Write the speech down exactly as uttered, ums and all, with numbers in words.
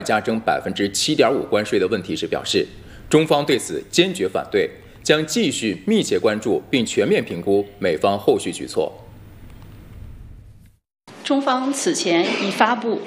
加征百分之七点五关税的问题时表示，中方对此坚决反对，将继续密切关注并全面评估美方后续举措。 中方此前已发布